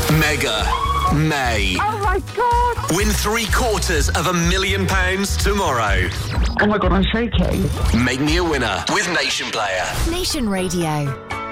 Mega May. Oh my God! Win £750,000 tomorrow. Oh my God, I'm shaking. Make me a winner with Nation Player. Nation Radio.